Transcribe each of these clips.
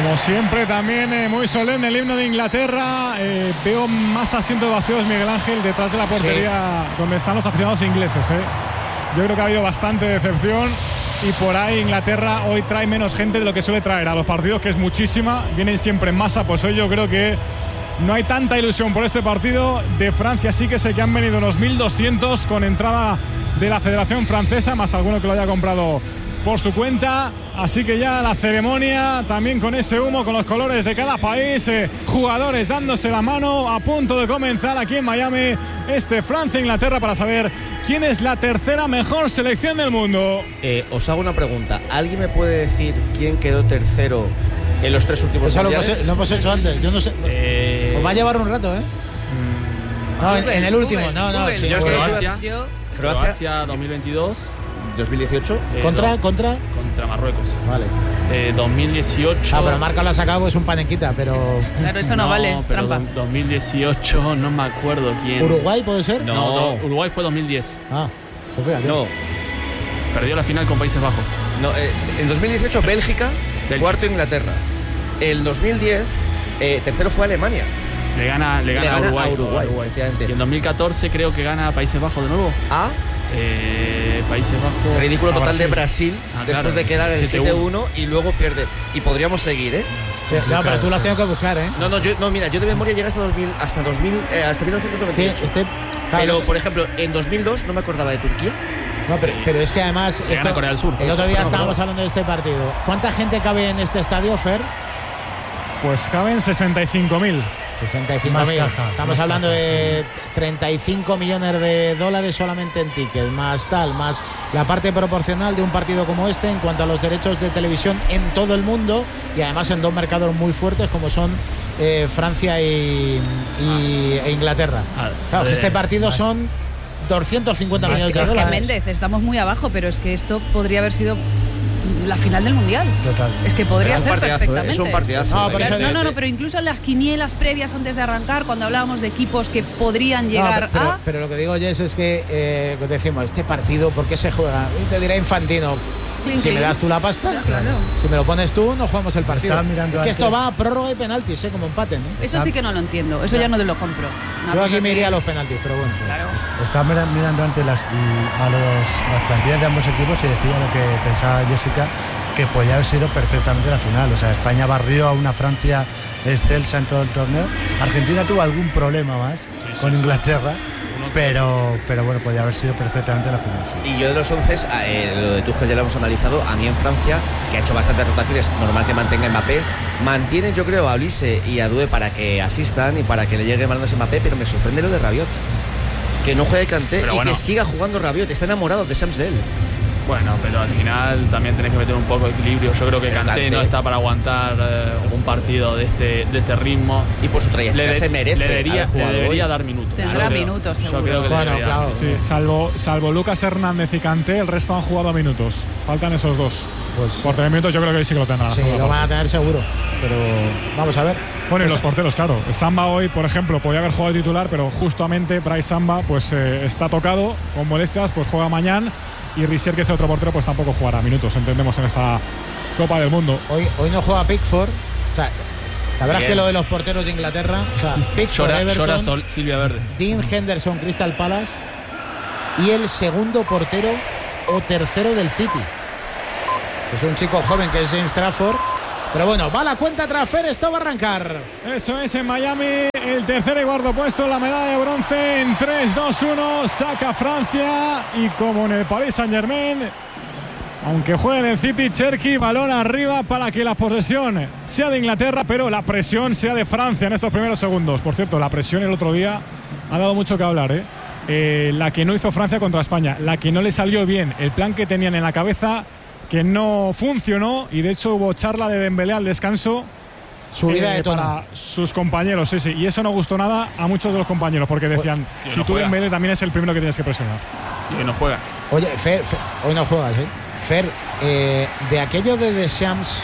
Como siempre, también muy solemne el himno de Inglaterra. Veo más asientos vacíos, Miguel Ángel, detrás de la portería donde están los aficionados ingleses. Yo creo que ha habido bastante decepción y por ahí Inglaterra hoy trae menos gente de lo que suele traer a los partidos, que es muchísima. Vienen siempre en masa, pues hoy yo creo que no hay tanta ilusión por este partido. De Francia sí que sé que han venido unos 1.200 con entrada de la Federación Francesa, más alguno que lo haya comprado por su cuenta, así que ya la ceremonia también con ese humo, con los colores de cada país, jugadores dándose la mano, a punto de comenzar aquí en Miami Francia-Inglaterra para saber quién es la tercera mejor selección del mundo. Os hago una pregunta, ¿alguien me puede decir quién quedó tercero en los 3 últimos mundiales? Eso lo hemos hecho antes, yo no sé. Os va a llevar un rato, No, en el último, sí, Croacia 2022. 2018 contra Marruecos. Vale. 2018. Pero Marca la ha sacado, es un panenquita, pero. Claro, eso no vale, es pero trampa. 2018 no me acuerdo quién. ¿Uruguay puede ser? No, Uruguay fue 2010. Pues fíjate. No. Perdió la final con Países Bajos. No, en 2018 Bélgica, cuarto Inglaterra. El 2010 tercero fue Alemania. Le gana a Uruguay. Y en 2014 creo que gana Países Bajos de nuevo. Países Bajos. Ridículo total de Brasil después de quedar el 7-1 y luego pierde. Y podríamos seguir, Sí, no, pero tú lo has tenido que buscar, Mira, yo de memoria llegué hasta 1998. Pero, por ejemplo, en 2002 no me acordaba de Turquía. No, pero es que además Corea del Sur. El otro día estábamos hablando de este partido. ¿Cuánta gente cabe en este estadio, Fer? Pues caben 65.000. 65.000. Estamos hablando de 35 millones de dólares solamente en tickets, más la parte proporcional de un partido como este en cuanto a los derechos de televisión en todo el mundo y además en 2 mercados muy fuertes como son Francia e Inglaterra. Claro, que este partido son 250 millones de dólares. Es que Méndez, estamos muy abajo, pero es que esto podría haber sido la final del mundial. Total. Es que podría ser perfectamente. Es un partidazo. No, pero incluso en las quinielas previas antes de arrancar, cuando hablábamos de equipos que podrían llegar pero lo que digo, Jess, es que decimos, este partido, ¿por qué se juega? Y te dirá Infantino, si me das tú la pasta, si me lo pones tú, no jugamos el partido. Es que esto va a prórroga y penaltis, como empate, ¿no? Eso sí que no lo entiendo, eso ya no te lo compro. Yo aquí me iría a los penaltis, pero bueno. Claro. Estaba mirando antes las plantillas de ambos equipos y decía lo que pensaba Jessica, que podía haber sido perfectamente la final. O sea, España barrió a una Francia excelsa en todo el torneo. Argentina tuvo algún problema más con Inglaterra. Pero bueno, podía haber sido perfectamente la final. Sí. Y yo de los 11, lo de Tuchel ya lo hemos analizado. A mí en Francia, que ha hecho bastantes rotaciones, normal que mantenga Mbappé. Mantiene, yo creo, a Olise y a Doué para que asistan y para que le llegue balones a Mbappé, pero me sorprende lo de Rabiot. Que no juegue Kanté y que siga jugando Rabiot. Está enamorado de Samsdale. Bueno, pero al final también tenés que meter un poco de equilibrio. Yo creo que Kanté no está para aguantar un partido de este ritmo. Y por su trayectoria se merece. Le debería dar minutos. Tendrá minutos, seguro. Yo creo que claro. Sí, salvo Lucas Hernández y Kanté, el resto han jugado minutos. Faltan esos dos. Pues, por tener minutos yo creo que hoy sí que lo tendrán. Sí, lo van a tener seguro. Pero vamos a ver. Bueno, y los porteros, claro. Samba hoy, por ejemplo, podía haber jugado de titular, pero justamente Bryce Samba pues está tocado con molestias, pues juega mañana. Y Rissier, que es otro portero, pues tampoco jugará minutos, entendemos, en esta Copa del Mundo. Hoy no juega Pickford. O sea, la verdad es que lo de los porteros de Inglaterra, o sea, Pickford, Everton, Silvia Verde, Dean Henderson, Crystal Palace, y el segundo portero o tercero del City, que es un chico joven que es James Trafford. Pero bueno, va la cuenta atrás, Fer, esto va a arrancar. Eso es en Miami, el tercer y cuarto puesto, la medalla de bronce en 3-2-1, saca Francia y como en el Paris Saint-Germain, aunque juegue en el City, Cherki, balón arriba para que la posesión sea de Inglaterra, pero la presión sea de Francia en estos primeros segundos. Por cierto, la presión el otro día ha dado mucho que hablar, la que no hizo Francia contra España, la que no le salió bien, el plan que tenían en la cabeza que no funcionó, y de hecho hubo charla de Dembélé al descanso, subida de tono para sus compañeros, sí, y eso no gustó nada a muchos de los compañeros, porque decían, si tú Dembélé también es el primero que tienes que presionar. Y que no juega. Oye, Fer, hoy no juegas, Fer, de aquello de Deschamps,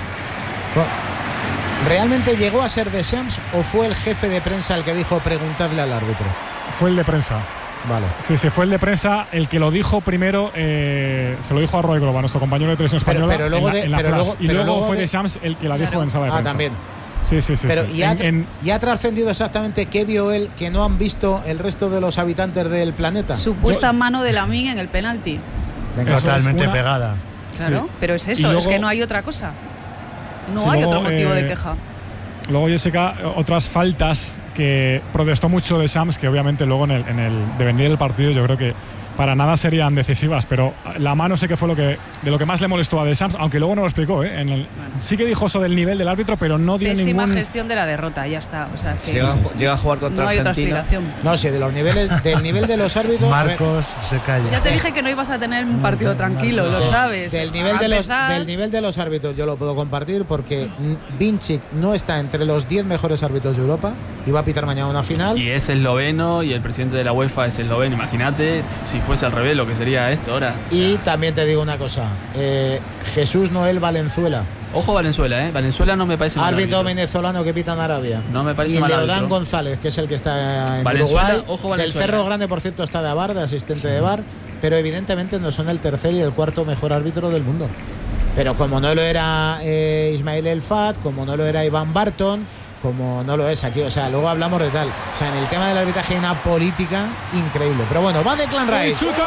¿realmente llegó a ser Deschamps o fue el jefe de prensa el que dijo preguntadle al árbitro? Fue el de prensa. Vale. Sí, fue el de prensa el que lo dijo primero, se lo dijo a Roy Globa, nuestro compañero de televisión española, pero luego en la Flash. Y luego fue Deschamps el que la dijo en sala de prensa. También. Sí. Pero sí. ¿y ha trascendido exactamente qué vio él que no han visto el resto de los habitantes del planeta? Supuesta mano de Lamine en el penalti. Totalmente pegada. Claro, sí. Pero es eso, luego, es que no hay otra cosa. No hay otro motivo de queja. Luego, Jessica, otras faltas que protestó mucho Deschamps, que obviamente luego en el devenir del partido yo creo que para nada serían decisivas, pero la mano sé que fue de lo que más le molestó a Deschamps, aunque luego no lo explicó, ¿eh? Sí que dijo eso del nivel del árbitro, pero no dio Pésima gestión de la derrota, ya está. O sea, que llega a jugar contra no hay Argentina. otra explicación. No, sí, del nivel de los árbitros. Marcos se calla. Ya te dije que no ibas a tener un partido tranquilo, lo sabes. Del nivel de los árbitros yo lo puedo compartir porque Vincic no está entre los 10 mejores árbitros de Europa y va a pitar mañana una final. Y es esloveno y el presidente de la UEFA es esloveno. Imagínate si fuese al revés lo que sería esto ahora. Y también te digo una cosa, Jesús Noel Valenzuela. Ojo Valenzuela, Valenzuela no me parece mal árbitro venezolano que pita en Arabia. No me parece y mal Leodán árbitro. González, que es el que está en Valenzuela, Uruguay. ojo Del Valenzuela. Cerro Grande, por cierto, está de bar, de asistente de bar, pero evidentemente no son el tercer y el cuarto mejor árbitro del mundo. Pero como no lo era Ismail El Fat, como no lo era Iván Barton, como no lo es aquí, o sea, luego hablamos de tal. O sea, en el tema del arbitraje hay una política increíble. Pero bueno, va Declan Rice. ¡Chuta!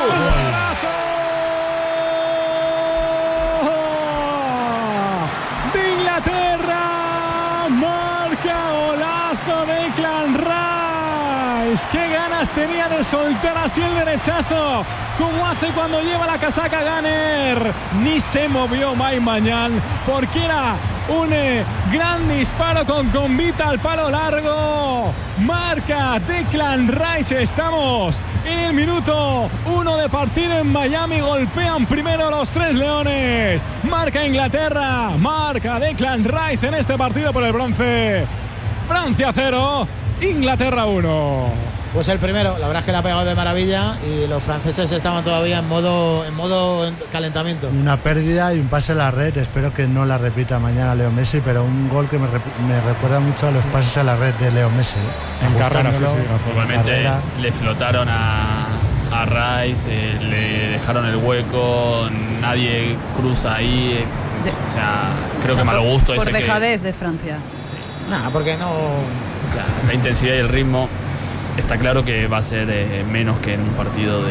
¡De Inglaterra! ¡Marca golazo de Declan Rice! ¡Qué ganas tenía de soltar así el derechazo! Como hace cuando lleva la casaca Gunner. Ni se movió Mike Mañán porque era un gran disparo con convita al palo largo. Marca Declan Rice. Estamos en el minuto 1 de partido en Miami. Golpean primero los tres leones. Marca Inglaterra. Marca Declan Rice en este partido por el bronce. Francia 0, Inglaterra 1. Pues el primero, la verdad es que la ha pegado de maravilla y los franceses estaban todavía en modo calentamiento. Una pérdida y un pase a la red, espero que no la repita mañana Leo Messi, pero un gol que me recuerda mucho a los pases a la red de Leo Messi. En carrera, sí. Igualmente le flotaron a Rice, le dejaron el hueco, nadie cruza ahí. O sea, creo que mal gusto por ese dejadez de Francia. Sí. Nada, porque no. O sea, la intensidad y el ritmo. Está claro que va a ser menos que en un partido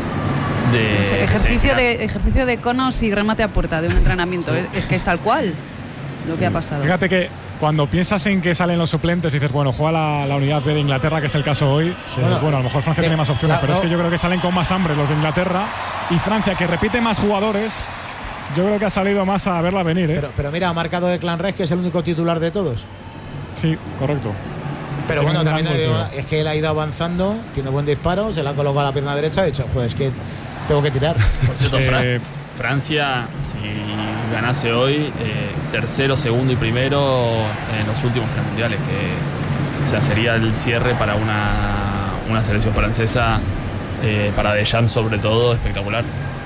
de ejercicio de conos y remate a puerta de un entrenamiento. Sí. Es que es tal cual lo que ha pasado. Fíjate que cuando piensas en que salen los suplentes y dices, bueno, juega la unidad B de Inglaterra, que es el caso hoy, bueno, a lo mejor Francia tiene más opciones, pero es que yo creo que salen con más hambre los de Inglaterra y Francia, que repite más jugadores, yo creo que ha salido más a verla venir. Pero mira, ha marcado Declan Rice, que es el único titular de todos. Sí, correcto. Pero bueno, también es que él ha ido avanzando, tiene buen disparo, se le ha colocado a la pierna derecha, de hecho, joder, es que tengo que tirar. Por cierto, Francia, si ganase hoy, tercero, segundo y primero en los últimos 3 mundiales, que o sea, sería el cierre para una selección francesa, para Deschamps sobre todo, espectacular.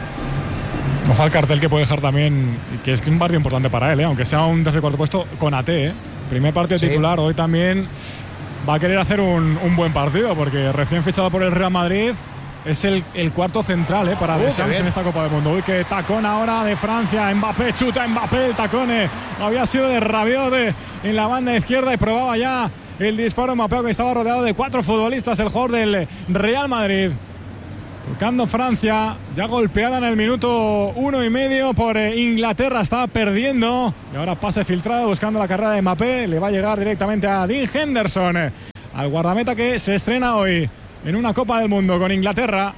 Ojalá el cartel que puede dejar también, que es un partido importante para él, aunque sea un tercer cuarto puesto con AT, primer partido titular, hoy también va a querer hacer un buen partido, porque recién fichado por el Real Madrid es el cuarto central para Deschamps en esta Copa del Mundo. Uy, que tacón ahora de Francia. Mbappé, chuta Mbappé, el tacón había sido de Rabiot en la banda izquierda y probaba ya el disparo Mbappé, que estaba rodeado de 4 futbolistas, el jugador del Real Madrid. Tocando Francia, ya golpeada en el minuto 1,5 por Inglaterra, estaba perdiendo y ahora pase filtrado buscando la carrera de Mbappé, le va a llegar directamente a Dean Henderson, al guardameta que se estrena hoy en una Copa del Mundo con Inglaterra.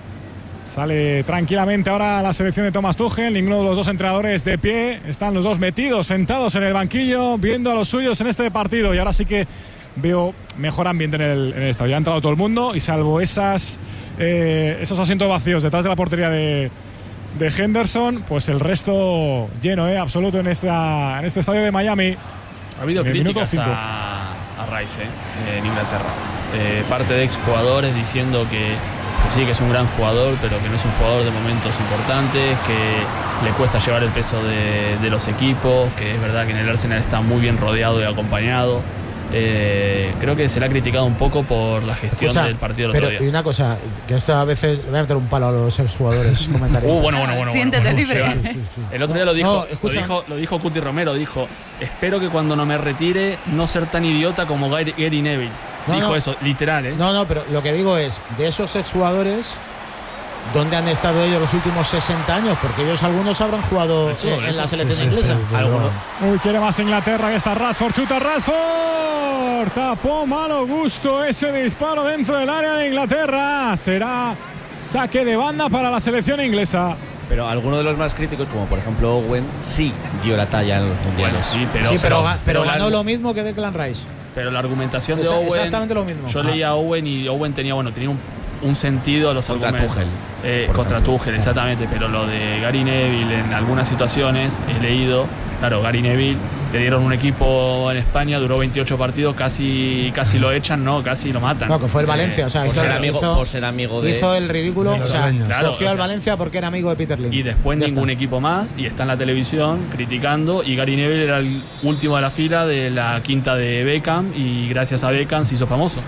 Sale tranquilamente ahora la selección de Thomas Tuchel, ninguno de los dos entrenadores de pie, están los dos metidos, sentados en el banquillo, viendo a los suyos en este partido, y ahora sí que veo mejor ambiente en el estadio. Ya ha entrado todo el mundo y salvo esos asientos vacíos detrás de la portería de Henderson, pues el resto lleno, absoluto en este estadio de Miami. Ha habido críticas a Rice en Inglaterra. Parte de exjugadores diciendo que sí, que es un gran jugador, pero que no es un jugador de momentos importantes, que le cuesta llevar el peso de los equipos, que es verdad que en el Arsenal está muy bien rodeado y acompañado, Creo que se le ha criticado un poco por la gestión del partido del otro día. Y una cosa, que esto a veces le voy a meter un palo a los exjugadores comentaristas. Bueno. Siéntete libre. Sí. El otro día lo dijo, No, lo dijo Cuti Romero, dijo: espero que cuando no me retire no ser tan idiota como Gary Neville. Dijo eso, literal, ¿eh? No, pero lo que digo es, de esos exjugadores, ¿dónde han estado ellos los últimos 60 años? Porque ellos algunos habrán jugado en la selección inglesa. Uy, quiere más Inglaterra, que está Rashford, chuta Rashford. Tapó malo gusto ese disparo dentro del área de Inglaterra. Será saque de banda para la selección inglesa. Pero algunos de los más críticos, como por ejemplo Owen, sí dio la talla en los mundiales. Pero ganó lo mismo que Declan Rice. Pero la argumentación de Owen, exactamente lo mismo. Yo leía a Owen y Owen tenía un sentido a los argumentos. Contra Tuchel, exactamente. Pero lo de Gary Neville, en algunas situaciones he leído, claro, Gary Neville le dieron un equipo en España, duró 28 partidos, casi lo echan, casi lo matan. No, que fue el Valencia, o sea, por ser amigo de... Hizo el ridículo, o sea, cogió al Valencia porque era amigo de Peter Lim. Y después ningún equipo más, y está en la televisión criticando, y Gary Neville era el último de la fila de la quinta de Beckham, y gracias a Beckham se hizo famoso.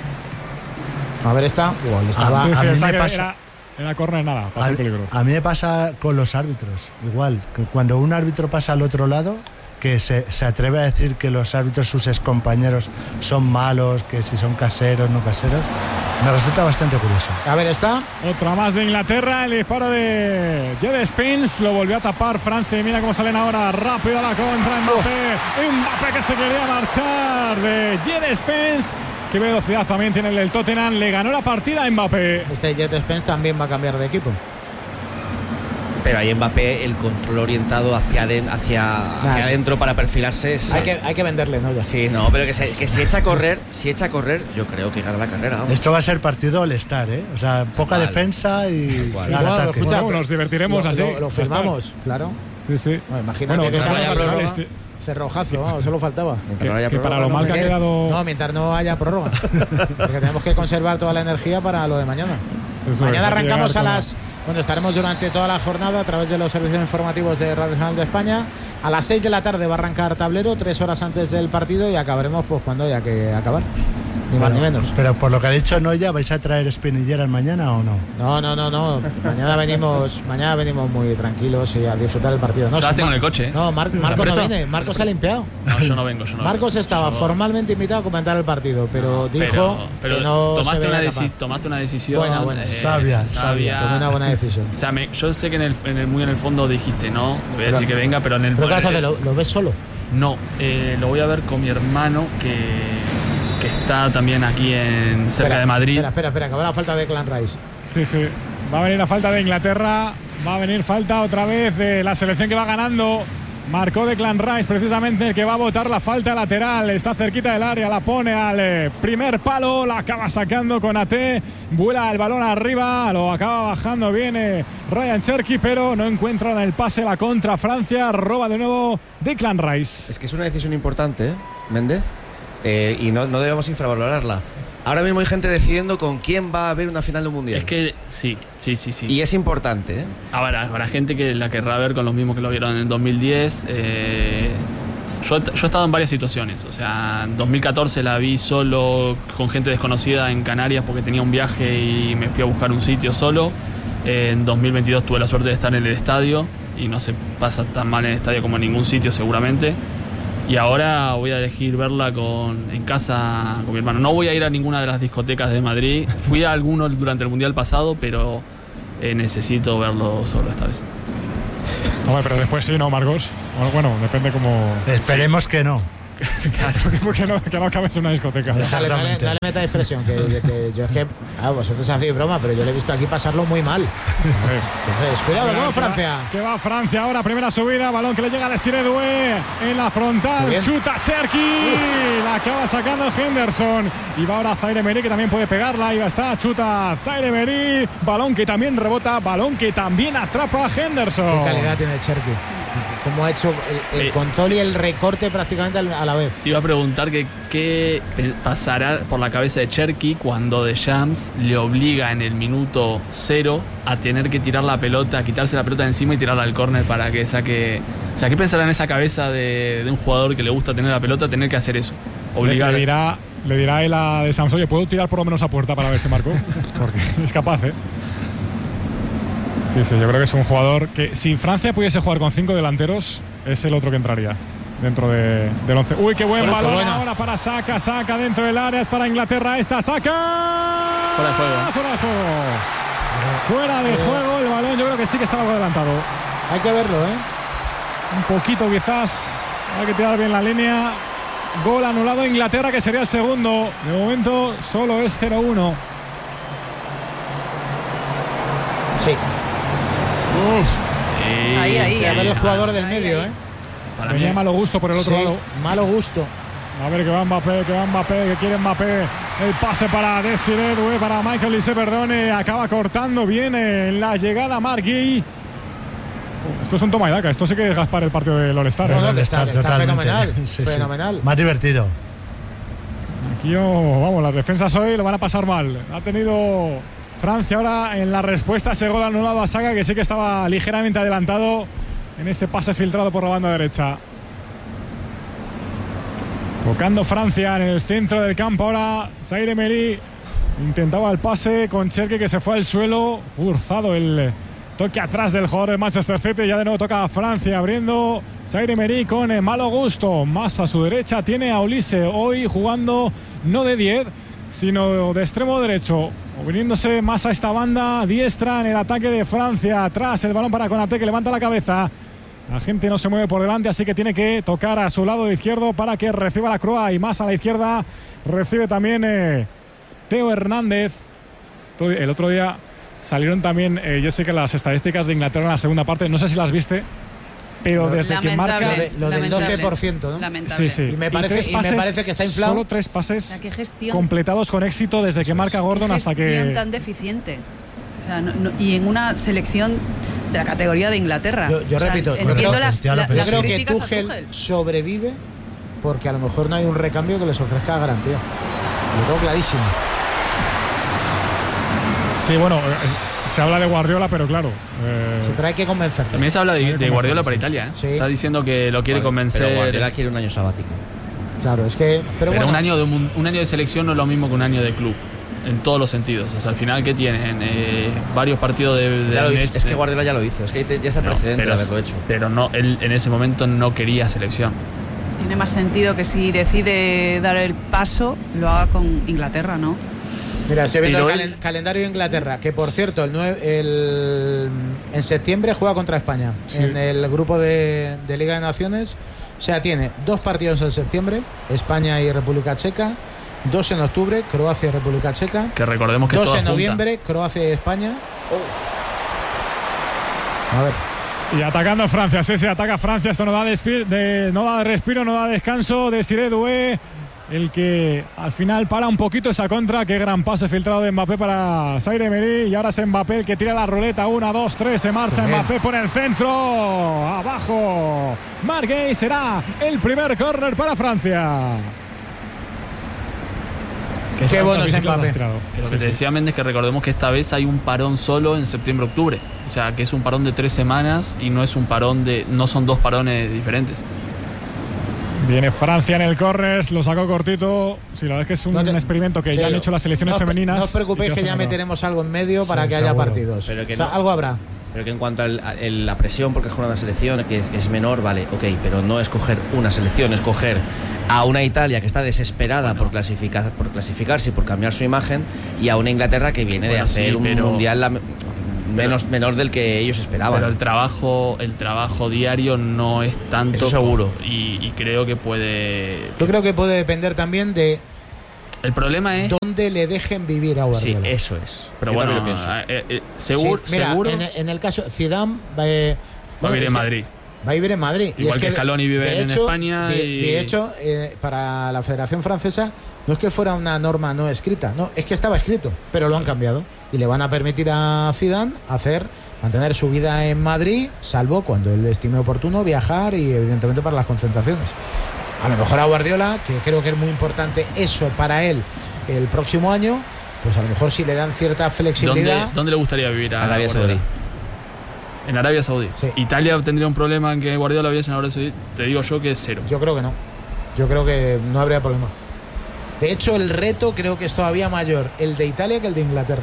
A ver, estaba. A mí me pasa. Era córner, nada, pasa peligro. A mí me pasa con los árbitros. Igual, que cuando un árbitro pasa al otro lado, que se atreve a decir que los árbitros, sus excompañeros, son malos, que si son caseros, no caseros, me resulta bastante curioso. A ver, está. Otra más de Inglaterra, el disparo de Jed Spence, lo volvió a tapar Francia y mira cómo salen ahora rápido a la contra Mbappé que se quería marchar de Jed Spence. Qué velocidad también tiene el Tottenham, le ganó la partida a Mbappé. Este Jed Spence también va a cambiar de equipo. Pero ahí Mbappé, el control orientado hacia adentro para perfilarse es... Hay que venderle, ¿no? Ya. Sí, no, pero que si echa a correr, yo creo que gana la carrera. Vamos. Esto va a ser partido All-Star, ¿eh? O sea, poca defensa y al ataque. Escucha, nos divertiremos así. Lo firmamos, claro. Sí. Bueno, imagínate que salga prórroga. Cerrojazo, solo faltaba. Que para lo mal que ha quedado... No, mientras no haya prórroga. Porque tenemos que conservar toda la energía para lo de mañana. Mañana arrancamos a las... Bueno, estaremos durante toda la jornada a través de los servicios informativos de Radio Nacional de España. A las 6 de la tarde va a arrancar tablero, 3 horas antes del partido, y acabaremos pues cuando haya que acabar. Ni más ni menos. Pero por lo que ha dicho Noya, ¿vais a traer espinilleras mañana o no? No. Mañana venimos muy tranquilos y a disfrutar del partido. No, tengo en el coche. No, Marcos no viene. Marcos se ha limpiado. No, yo no vengo. Marcos estaba formalmente invitado a comentar el partido, pero dijo que no tomaste una decisión buena. Sabia. Tomé una buena decisión. O sea, yo sé que muy en el fondo dijiste, no, le voy a decir que venga, pero en el... ¿Pero qué vas a hacer? ¿Lo ves solo? No, lo voy a ver con mi hermano que está también aquí cerca de Madrid. Espera, que va la falta de Declan Rice. Sí. Va a venir la falta de Inglaterra. Va a venir falta otra vez de la selección que va ganando. Marcó Declan Rice, precisamente el que va a botar la falta lateral. Está cerquita del área, la pone al primer palo, la acaba sacando con Ate. Vuela el balón arriba, lo acaba bajando bien Ryan Cherky, pero no encuentran el pase. La contra Francia, roba de nuevo Declan Rice. Es que es una decisión importante, Méndez, y no debemos infravalorarla. Ahora mismo hay gente decidiendo con quién va a haber una final de un mundial. Es que sí. Y es importante, ¿eh? Habrá gente que la querrá ver con los mismos que lo vieron en el 2010. Yo he estado en varias situaciones. O sea, en 2014 la vi solo con gente desconocida en Canarias porque tenía un viaje y me fui a buscar un sitio solo. En 2022 tuve la suerte de estar en el estadio y no se pasa tan mal en el estadio como en ningún sitio seguramente. Y ahora voy a elegir verla en casa con mi hermano. No voy a ir a ninguna de las discotecas de Madrid. Fui a alguno durante el Mundial pasado, pero necesito verlo solo esta vez. Hombre, pero después sí, ¿no, Marcos? Bueno, depende cómo... Esperemos que no. Claro, que no acabes en una discoteca. Dale meta expresión, que yo es que vosotros hacéis broma, pero yo le he visto aquí pasarlo muy mal. Entonces, cuidado, ¿no, Francia? Que va Francia ahora, primera subida, balón que le llega a Desiré Doué en la frontal, chuta Cherky, la acaba sacando Henderson, y va ahora Zaire Emery, que también puede pegarla, ahí va, está, chuta Zaire Emery, balón que también rebota, balón que también atrapa a Henderson. ¿Qué calidad tiene Cherky? Como ha hecho el control y el recorte prácticamente a la vez. Te iba a preguntar qué pasará por la cabeza de Cherky cuando Deschamps le obliga en el minuto 0 a tener que tirar la pelota, a quitarse la pelota de encima y tirarla al córner para que saque. O sea, ¿qué pensará en esa cabeza de un jugador que le gusta tener la pelota, tener que hacer eso? obligar. Le dirá él a De Samson, oye, ¿puedo tirar por lo menos a puerta para ver si marco? Porque es capaz, ¿eh? Sí, yo creo que es un jugador que si Francia pudiese jugar con 5 delanteros, es el otro que entraría dentro del 11. Uy, qué buen balón ahora para Saka dentro del área, es para Inglaterra esta, Saka. Fuera de juego. Fuera de juego el balón, yo creo que sí que estaba algo adelantado. Hay que verlo, Un poquito quizás, hay que tirar bien la línea. Gol anulado a Inglaterra, que sería el segundo. De momento solo es 0-1. Sí. Ahí. A ver el jugador del medio, Para Venía mí, malo gusto por el otro lado. Malo gusto. A ver que va Mbappé, que quiere Mbappé. El pase para Desiré Doué, para Michael Olise, perdone. Acaba cortando bien en la llegada Margui. Esto es un toma y daca. Esto sí que es Gaspar el partido del All-Star. Está fenomenal. Fenomenal. Más divertido. Aquí, vamos, las defensas hoy lo van a pasar mal. Ha tenido Francia ahora en la respuesta a ese gol anulado a Saka, que sí que estaba ligeramente adelantado en ese pase filtrado por la banda derecha. Tocando Francia en el centro del campo ahora. Zaire Emery intentaba el pase con Cherki, que se fue al suelo. Forzado el toque atrás del jugador de Manchester City. Ya de nuevo toca a Francia abriendo. Zaire Emery con malo gusto. Más a su derecha tiene a Olise, hoy jugando no de 10, sino de extremo derecho, viniéndose más a esta banda diestra en el ataque de Francia. Atrás el balón para Konaté, que levanta la cabeza. La gente no se mueve por delante, así que tiene que tocar a su lado izquierdo para que reciba la Croa, y más a la izquierda recibe también Theo Hernández. El otro día salieron también, Jessica, las estadísticas de Inglaterra en la segunda parte. No sé si las viste, pero desde que marca lo del 12%, ¿no? Lamentable. Sí. Y me parece que está inflado. Solo 3 pases, O sea, qué gestión, completados con éxito desde que marca Gordon hasta que. Gestión tan deficiente. O sea, y en una selección de la categoría de Inglaterra. Yo O sea, repito, entiendo las yo creo que críticas a Tuchel sobrevive porque a lo mejor no hay un recambio que les ofrezca garantía. Lo tengo clarísimo. Sí, bueno, se habla de Guardiola, pero claro. Siempre hay que convencerlo. También se habla de Guardiola para Italia, ¿eh? Sí. Está diciendo que lo quiere convencer. Pero Guardiola quiere un año sabático. Claro, es que. Pero bueno, un año de selección no es lo mismo que un año de club. En todos los sentidos. O sea, al final, ¿qué tienen? Varios partidos de es que Guardiola ya lo hizo. Es que ya está precedente de haberlo hecho. Pero no, él en ese momento no quería selección. Tiene más sentido que si decide dar el paso, lo haga con Inglaterra, ¿no? Mira, estoy viendo el calendario de Inglaterra, que por cierto, en septiembre juega contra España, sí, en el grupo de Liga de Naciones. O sea, tiene 2 partidos en septiembre, España y República Checa, 2 en octubre, Croacia y República Checa, Que recordemos que 2 toda en junta. noviembre, Croacia y España. A ver. Y atacando Francia, sí, ataca Francia. Esto no da respiro, no da descanso. Desiré Doué, el que al final para un poquito esa contra. Qué gran pase filtrado de Mbappé para Zaire Emery. Y ahora es Mbappé el que tira la ruleta. 1, 2, 3. Se marcha Mbappé por el centro. Abajo. Margui, será el primer córner para Francia. Qué bueno es Mbappé. Que lo que te decía Méndez, que recordemos que esta vez hay un parón solo en septiembre-octubre. O sea, que es un parón de 3 semanas y no es un parón no son 2 parones diferentes. Viene Francia en el córner, lo sacó cortito. Sí, la verdad es que es un experimento que ya han hecho las selecciones femeninas. No os preocupéis, que ya meteremos algo en medio para que haya seguro. Partidos. Pero que algo habrá. Pero que en cuanto a la presión, porque juega una selección que es menor, vale, ok, pero no escoger una selección, escoger a una Italia que está desesperada por clasificarse y por cambiar su imagen, y a una Inglaterra que viene de hacer un mundial menor del que ellos esperaban. Pero el trabajo diario no es tanto. Eso seguro. Y creo que puede. Yo creo que puede depender también de. El problema es dónde le dejen vivir a Guardiola. Sí, eso es. Pero yo bueno, seguro. Sí, mira, seguro en el caso, Zidane va a vivir en Madrid. Va a vivir en Madrid. Igual y es que Scaloni vive en España. De hecho, para la Federación Francesa no es que fuera una norma no escrita, no, es que estaba escrito, pero lo han cambiado y le van a permitir a Zidane mantener su vida en Madrid, salvo cuando él estime oportuno viajar y evidentemente para las concentraciones. A lo mejor a Guardiola, que creo que es muy importante eso para él el próximo año, pues a lo mejor si le dan cierta flexibilidad. ¿Dónde le gustaría vivir a Arabia Guardiola? Saudí? En Arabia Saudí. Sí. ¿Italia tendría un problema en que Guardiola viviese en Arabia Saudí? Te digo yo que es 0. Yo creo que no. Yo creo que no habría problema. De hecho, el reto creo que es todavía mayor el de Italia que el de Inglaterra.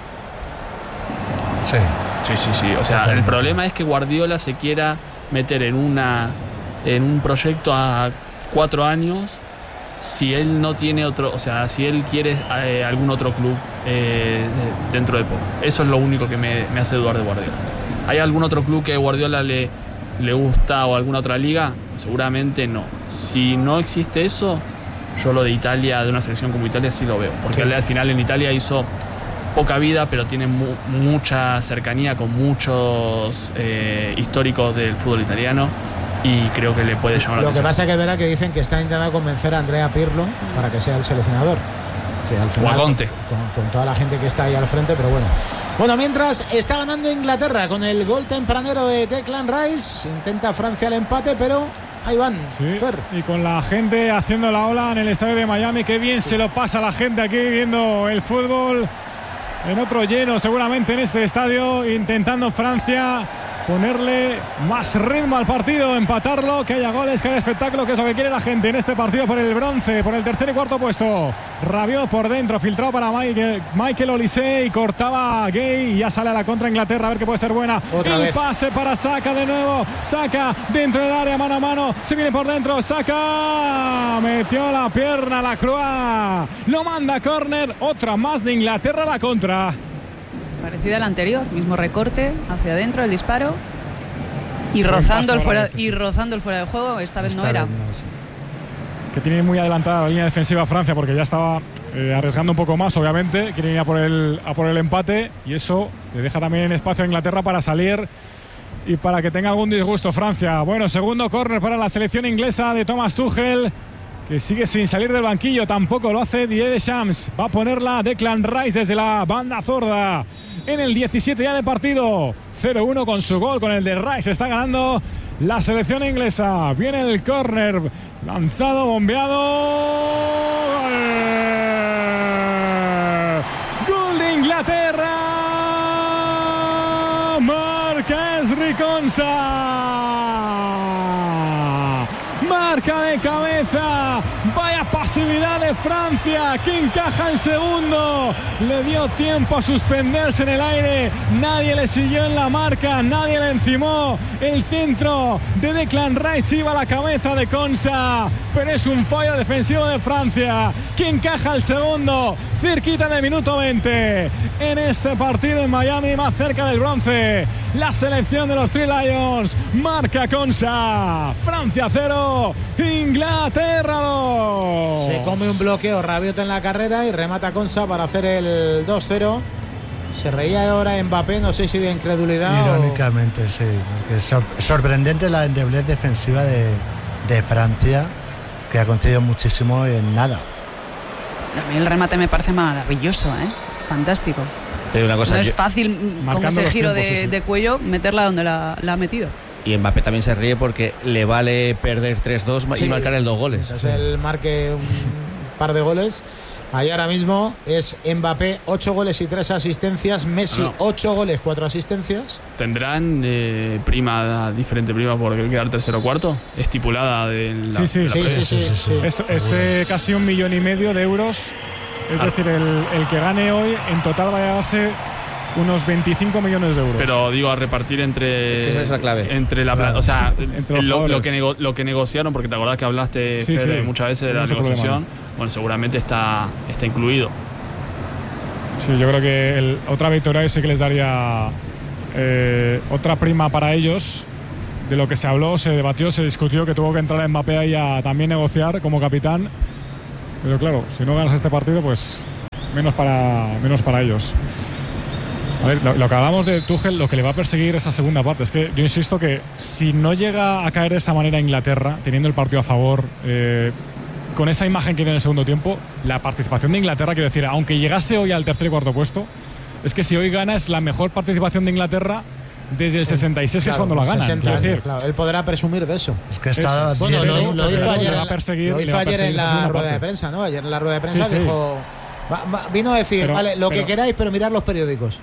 Sí. Sí. O sea, el problema es que Guardiola se quiera meter en un proyecto a 4 años si él no tiene otro, o sea, si él quiere algún otro club dentro de poco. Eso es lo único que me hace dudar de Guardiola. ¿Hay algún otro club que a Guardiola le gusta o alguna otra liga? Seguramente no. Si no existe eso, yo lo de Italia, de una selección como Italia, sí lo veo. Porque al final en Italia hizo poca vida, pero tiene mucha cercanía con muchos históricos del fútbol italiano y creo que le puede llamar la atención. Lo que pasa es que verá que dicen que está intentando convencer a Andrea Pirlo para que sea el seleccionador. Que al final, o a Conte. Con toda la gente que está ahí al frente, pero bueno. Bueno, mientras está ganando Inglaterra con el gol tempranero de Declan Rice, intenta Francia el empate, pero ahí van, sí, Fer. Y con la gente haciendo la ola en el estadio de Miami, qué bien se lo pasa la gente aquí viendo el fútbol en otro lleno seguramente en este estadio, intentando Francia ponerle más ritmo al partido, empatarlo, que haya goles, que haya espectáculo, que es lo que quiere la gente en este partido por el bronce, por el tercer y cuarto puesto. Rabiot por dentro, filtrado para Michael Olise y cortaba Gay y ya sale a la contra Inglaterra, a ver que puede ser buena. El pase para Saka de nuevo, Saka dentro del área, mano a mano, se viene por dentro, Saka metió la pierna, la Croix lo manda a córner, otra más de Inglaterra a la contra. Parecida a la anterior, mismo recorte hacia adentro, el disparo y rozando el fuera de juego. Esta vez no era. Que tiene muy adelantada la línea defensiva Francia porque ya estaba arriesgando un poco más, obviamente. Quieren ir a por el empate y eso le deja también espacio a Inglaterra para salir y para que tenga algún disgusto Francia. Bueno, segundo córner para la selección inglesa de Thomas Tuchel, que sigue sin salir del banquillo, tampoco lo hace Didier Deschamps. Va a ponerla Declan Rice desde la banda zurda en el 17 ya de partido. 0-1 con su gol, con el de Rice está ganando la selección inglesa. Viene el córner, lanzado, bombeado. Gol de Inglaterra. Marca Ezri Konsa. Marca de cabeza, vaya pasividad de Francia, que encaja el segundo, le dio tiempo a suspenderse en el aire, nadie le siguió en la marca, nadie le encimó, el centro de Declan Rice iba a la cabeza de Konsa, pero es un fallo defensivo de Francia, que encaja el segundo, cerquita del minuto 20, en este partido en Miami, más cerca del bronce, la selección de los Three Lions, marca Konsa, Francia 0, Inglaterra 2. Se come un bloqueo Rabiot en la carrera y remata Konsa para hacer el 2-0. Se reía ahora Mbappé, no sé si de incredulidad irónicamente, sí. Es sorprendente la endeblez defensiva de Francia, que ha concedido muchísimo en nada. A mí el remate me parece maravilloso, fantástico. Una cosa, no es fácil con ese giro de cuello meterla donde la ha metido. Y Mbappé también se ríe porque le vale perder 3-2 y marcar el 2 goles. Mientras él marque un par de goles. Ahí ahora mismo es Mbappé 8 goles y 3 asistencias, Messi 8 goles, 4 asistencias. ¿Tendrán diferente prima por quedar tercero o cuarto? ¿Estipulada de la Sí. Es casi 1,5 millones de euros. Es decir, el que gane hoy en total va a llevarse unos 25 millones de euros. Pero digo, a repartir entre... Es que esa es la clave. Entre la claro. O sea, lo que negociaron, porque te acordás que hablaste, Fede, muchas veces de la negociación. Bueno, seguramente está incluido. Sí, yo creo que otra victoria sí que les daría otra prima para ellos. De lo que se habló, se debatió, se discutió, que tuvo que entrar Mbappé ahí a también negociar como capitán. Pero claro, si no ganas este partido, pues menos para ellos. A ver, lo que hablamos de Tuchel, lo que le va a perseguir esa segunda parte es que yo insisto que si no llega a caer de esa manera Inglaterra, teniendo el partido a favor, con esa imagen que tiene en el segundo tiempo, la participación de Inglaterra, quiero decir, aunque llegase hoy al tercer y cuarto puesto, es que si hoy gana es la mejor participación de Inglaterra desde el 66, que es cuando la ganan. Claro, él podrá presumir de eso. Es que está bueno, lo hizo ayer en la rueda de prensa, ¿no? Ayer en la rueda de prensa dijo... vino a decir, vale, lo que queráis, pero mirad los periódicos.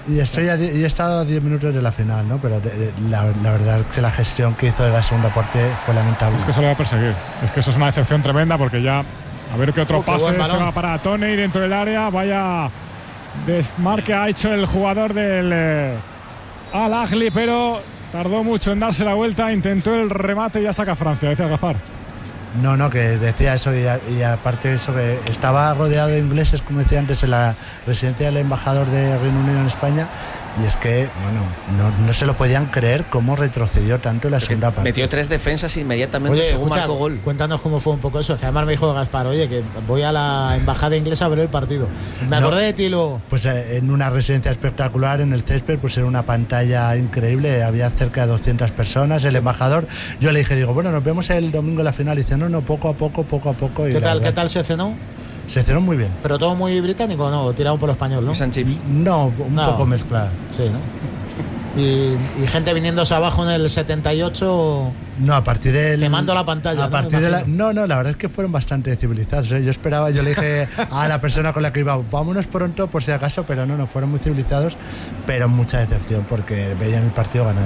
Y he estado a 10 minutos de la final, ¿no? Pero la verdad es que la gestión que hizo de la segunda parte fue lamentable. Es que eso lo va a perseguir. Es que eso es una decepción tremenda porque ya, a ver qué otro pase este va para Toney dentro del área. Vaya desmarque ha hecho el jugador del Al Ahly, pero tardó mucho en darse la vuelta. Intentó el remate y ya saca Francia, decía Gafar. No, que decía eso y aparte de eso que estaba rodeado de ingleses, como decía antes, en la residencia del embajador de Reino Unido en España, y es que, no se lo podían creer cómo retrocedió tanto en la segunda parte. Metió 3 defensas inmediatamente según marcó gol. Cuéntanos cómo fue un poco eso, que además me dijo Gaspar, oye, que voy a la embajada inglesa a ver el partido. Me acordé de ti luego. Pues en una residencia espectacular, en el césped, pues era una pantalla increíble, había cerca de 200 personas, el embajador, yo le dije, bueno, nos vemos el domingo en la final, y dice, no, poco a poco. Y ¿Qué tal se cenó? Se cenó muy bien. ¿Pero todo muy británico o no? Tirado por lo español, ¿no? Fish and chips. No, un poco mezclado. Sí, ¿no? Y gente viniéndose abajo en el 78. No, a partir del. Quemando la pantalla. A partir de la. No, la verdad es que fueron bastante civilizados. Yo le dije a la persona con la que iba, vámonos pronto por si acaso, pero no, fueron muy civilizados, pero mucha decepción porque veían el partido ganado.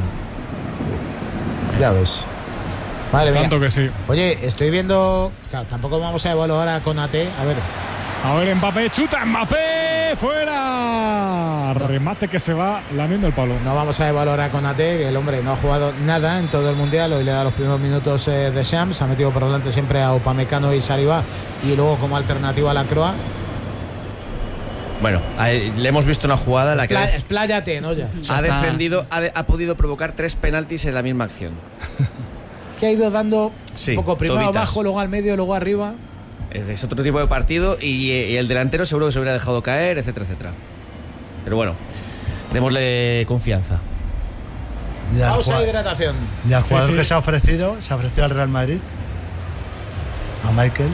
Ya ves. Madre mía. Tanto que sí. Oye, estoy viendo. Claro, tampoco vamos a evaluar a Konaté. A ver, Mbappé, chuta, Mbappé, fuera. Remate que se va lamiendo el palo. No vamos a evaluar a Konaté, que el hombre no ha jugado nada en todo el mundial. Hoy le da los primeros minutos de Shams. Ha metido por delante siempre a Upamecano y Saliba. Y luego como alternativa a la Croa. Bueno, le hemos visto una jugada en la que expláyate, ¿no? Ya ha defendido, ha podido provocar 3 penaltis en la misma acción. Que ha ido dando un poco primero toditas. Abajo, luego al medio, luego arriba. Es otro tipo de partido y el delantero seguro que se hubiera dejado caer, etcétera. Pero bueno, démosle confianza. Pausa e hidratación. Y al jugador que se ha ofrecido al Real Madrid, a Michael.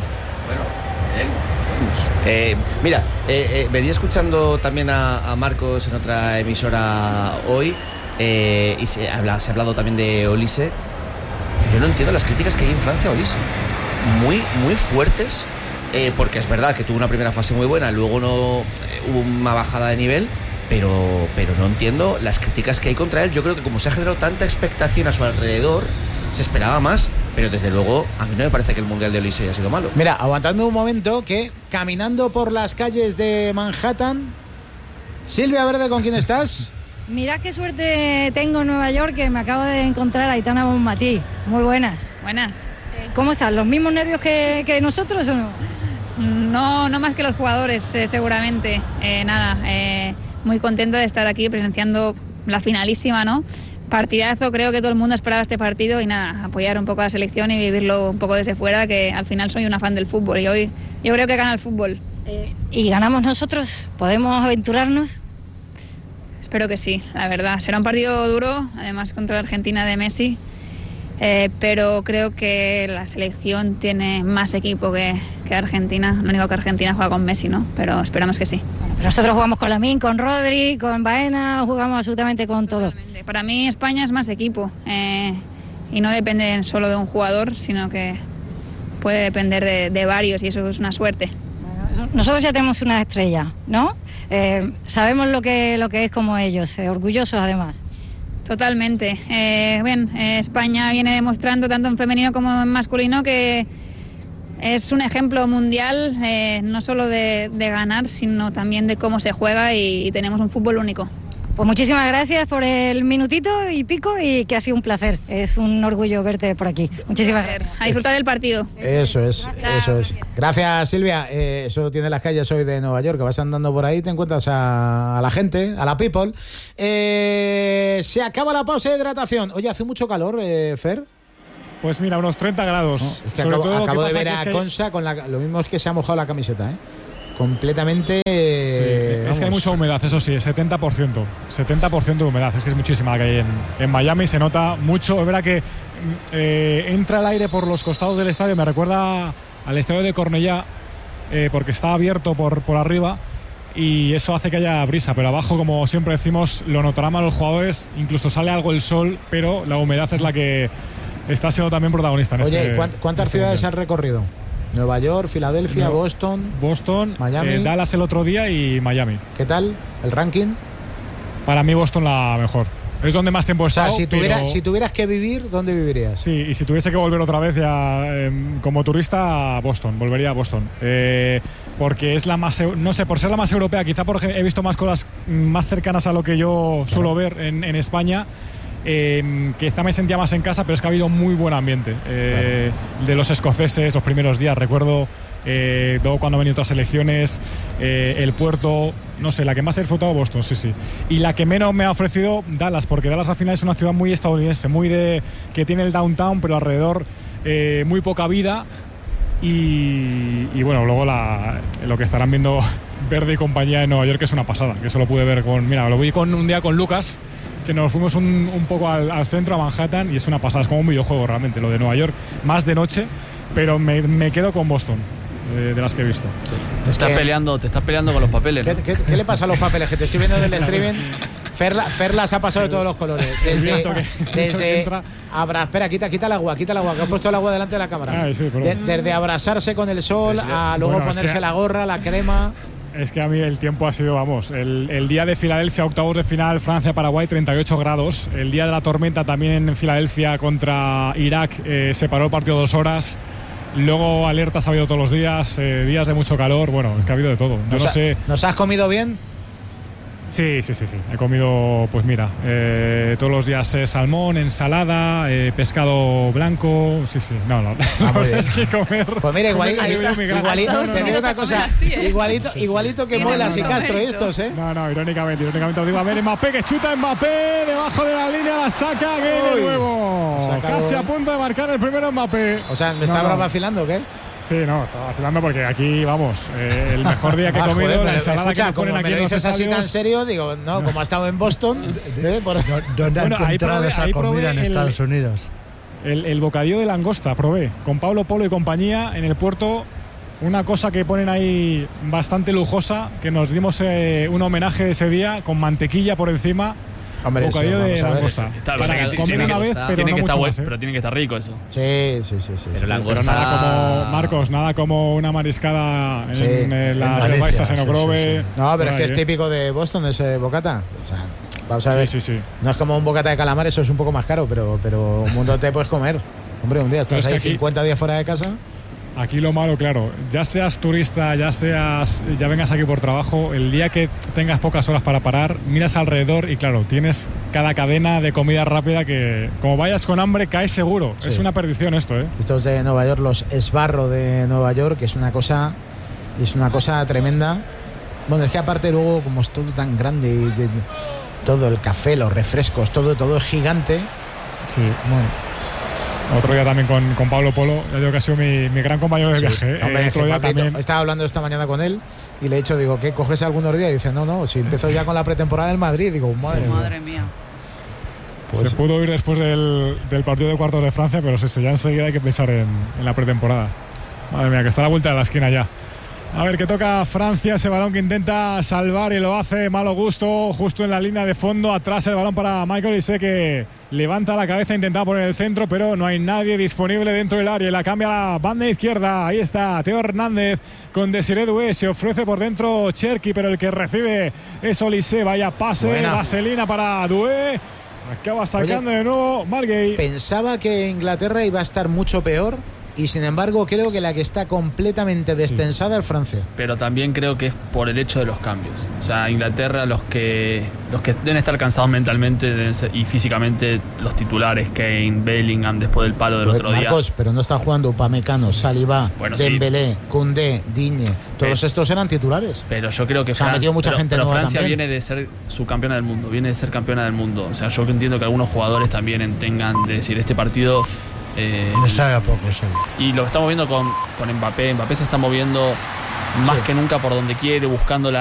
Bueno, mira, venía escuchando también a Marcos en otra emisora hoy y se ha hablado también de Olise. Yo no entiendo las críticas que hay en Francia a Olise. Muy fuertes, porque es verdad que tuvo una primera fase muy buena, luego hubo una bajada de nivel, pero no entiendo las críticas que hay contra él. Yo creo que como se ha generado tanta expectación a su alrededor, se esperaba más, pero desde luego a mí no me parece que el Mundial de Olise haya sido malo. Mira, aguantando un momento, que caminando por las calles de Manhattan, Silvia Verde, ¿con quién estás? Mira qué suerte tengo en Nueva York, que me acabo de encontrar a Aitana Bonmatí. Muy buenas. Buenas. ¿Cómo están? ¿Los mismos nervios que nosotros o no? No más que los jugadores, seguramente. Muy contenta de estar aquí presenciando la finalísima, ¿no? Partidazo, creo que todo el mundo esperaba este partido y apoyar un poco a la selección y vivirlo un poco desde fuera, que al final soy una fan del fútbol y hoy yo creo que gana el fútbol. ¿Y ganamos nosotros? ¿Podemos aventurarnos? Espero que sí, la verdad. Será un partido duro, además contra la Argentina de Messi, pero creo que la selección tiene más equipo que Argentina. Lo único que Argentina juega con Messi, ¿no? Pero esperamos que sí. Bueno, pero nosotros jugamos con Lamine, con Rodri, con Baena, jugamos absolutamente con todo. Totalmente. Para mí España es más equipo y no depende solo de un jugador, sino que puede depender de varios y eso es una suerte. Bueno, nosotros ya tenemos una estrella, ¿no? Sabemos lo que es como ellos, orgullosos además. Totalmente. España viene demostrando tanto en femenino como en masculino que es un ejemplo mundial, no solo de ganar, sino también de cómo se juega y tenemos un fútbol único. Pues muchísimas gracias por el minutito y pico y que ha sido un placer. Es un orgullo verte por aquí. Muchísimas gracias. A disfrutar del partido. Eso es. Gracias, Silvia. Eso tiene las calles hoy de Nueva York, que vas andando por ahí, te encuentras a la gente, a la people. Se acaba la pausa de hidratación. Oye, ¿hace mucho calor, Fer? Pues mira, unos 30 grados. No, es que acabo de ver a Consa con lo mismo es que se ha mojado la camiseta, completamente. Es que hay mucha humedad, eso sí, 70% de humedad, es que es muchísima la que hay en Miami, se nota mucho. Es verdad que entra el aire por los costados del estadio, me recuerda al estadio de Cornellá, porque está abierto por arriba y eso hace que haya brisa, pero abajo, como siempre decimos, lo notarán mal los jugadores, incluso sale algo el sol, pero la humedad es la que está siendo también protagonista en Oye, ¿cuántas ciudades has recorrido? Nueva York, Filadelfia, Boston, Miami, Dallas el otro día y Miami. ¿Qué tal el ranking? para mí Boston la mejor. Es donde más tiempo he estado. O sea, si tuvieras que vivir, ¿dónde vivirías? Sí, y si tuviese que volver otra vez ya como turista a Boston, volvería a Boston. Porque es la más, no sé, por ser la más europea, quizá porque he visto más cosas más cercanas a lo que yo suelo ver en España. Quizá me sentía más en casa, pero es que ha habido muy buen ambiente. De los escoceses, los primeros días, recuerdo. Luego cuando han venido otras selecciones, el puerto, no sé, la que más he disfrutado Boston, sí. Y la que menos me ha ofrecido Dallas, porque Dallas al final es una ciudad muy estadounidense, muy que tiene el downtown, pero alrededor muy poca vida. Y bueno, luego lo que estarán viendo Verde y compañía en Nueva York es una pasada, que eso lo pude ver lo vi un día con Lucas, que nos fuimos un poco al centro, a Manhattan, y es una pasada, es como un videojuego realmente, lo de Nueva York, más de noche, pero me quedo con Boston. De las que he visto. Te estás peleando con los papeles, ¿no? ¿Qué le pasa a los papeles? Que te estoy viendo del streaming. Ferlas ha pasado de todos los colores. Desde espera, quita el agua, que has puesto el agua delante de la cámara. Desde abrazarse con el sol a luego ponerse la gorra, la crema. Es que a mí el tiempo ha sido, el día de Filadelfia, octavos de final, Francia-Paraguay, 38 grados. El día de la tormenta también en Filadelfia contra Irak, se paró el partido 2 horas. Luego alertas ha habido todos los días, días de mucho calor, es que ha habido de todo. Yo no sé. ¿Nos has comido bien? Sí. He comido, pues mira, todos los días salmón, ensalada, pescado blanco. Sí. No. Es que comer. Pues mira, igualito, te digo una cosa. Igualito que Muelas y Castro estos, ¿eh? No, irónicamente os digo, a ver, Mbappé que chuta, Mbappé, debajo de la línea, la saca, que de nuevo. Casi a punto de marcar el primero Mbappé. O sea, ¿me estaba vacilando o qué? Sí, estaba vacilando porque aquí, el mejor día que he comido, la ensalada que nos ponen aquí. Me lo dices así tan serio, digo, no, como ha estado en Boston. ¿Dónde ha encontrado esa comida en Estados Unidos? El bocadillo de langosta probé con Pablo Polo y compañía en el puerto. Una cosa que ponen ahí bastante lujosa, que nos dimos un homenaje ese día con mantequilla por encima. Hombre, bocadillo de langosta. Para comer una vez, pero no mucho más, pero tiene que estar rico eso. Sí. Pero langosta... Pero nada como, Marcos, nada como una mariscada en la Lobaisas en Ogrove. Sí. No, pero es que es típico de Boston ese bocata. O sea, vamos a ver. Sí. No es como un bocata de calamar, eso es un poco más caro, pero un montón te puedes comer. Hombre, un día estás ahí 50 días fuera de casa. Aquí lo malo, claro, ya seas turista, ya vengas aquí por trabajo, el día que tengas pocas horas para parar, miras alrededor y claro, tienes cada cadena de comida rápida que como vayas con hambre caes seguro. Sí. Es una perdición esto, ¿eh? Estos de Nueva York, los Sbarro de Nueva York, que es una cosa tremenda. Bueno, es que aparte luego como es todo tan grande y todo el café, los refrescos, todo es gigante. Sí. Bueno. Otro día también con Pablo Polo, ya digo que ha sido mi gran compañero de viaje. Hombre, otro día también... Estaba hablando esta mañana con él y le he dicho, digo, ¿qué coges algunos días? Y dice, no, si empezó ya con la pretemporada del Madrid. Digo, madre mía. Pues se pudo ir después del partido de cuartos de Francia, pero ya enseguida hay que pensar en la pretemporada. Madre mía, que está a la vuelta de la esquina ya. A ver, que toca Francia, ese balón que intenta salvar y lo hace malo gusto, justo en la línea de fondo. Atrás el balón para Michael Olise, que levanta la cabeza, intenta poner el centro, pero no hay nadie disponible dentro del área. La cambia a la banda izquierda. Ahí está Teo Hernández con Desiré Doué. Se ofrece por dentro Cherki, pero el que recibe es Olise. Vaya pase, vaselina para Doué. Acaba sacando de nuevo Margay. Pensaba que Inglaterra iba a estar mucho peor. Y sin embargo creo que la que está completamente destensada es Francia. Pero también creo que es por el hecho de los cambios. O sea, Inglaterra, los que deben estar cansados mentalmente y físicamente, los titulares, Kane, Bellingham, después del palo del otro día. Marcos, pero no están jugando Upamecano, Saliba, Dembélé, Koundé, Digne. Todos estos eran titulares. Pero yo creo que Francia también viene de ser subcampeona del mundo, viene de ser campeona del mundo. O sea, yo entiendo que algunos jugadores también tengan de decir, este partido... le sabe a poco eso. Y lo estamos viendo con Mbappé. Mbappé se está moviendo más que nunca por donde quiere, buscando